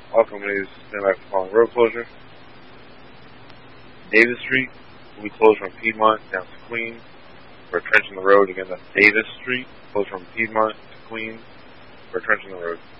All companies stand by for following road closure. Davis Street will be closed from Piedmont down to Queens. We're trenching the road. Again, that's Davis Street, closed from Piedmont to Queens. We're trenching the road.